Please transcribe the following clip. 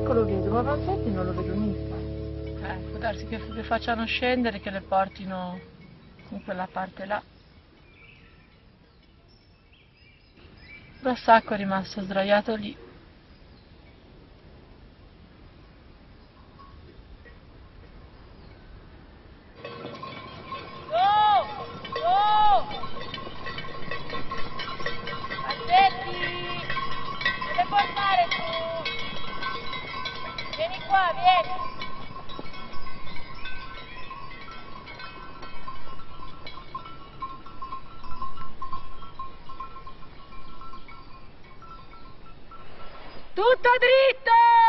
Sacco lo vedo, ma Vanzetti non lo vedo mica. Può darsi che le facciano scendere, che le portino in quella parte là. Lo Sacco è rimasto sdraiato lì. Vieni qua, vieni! Tutto dritto!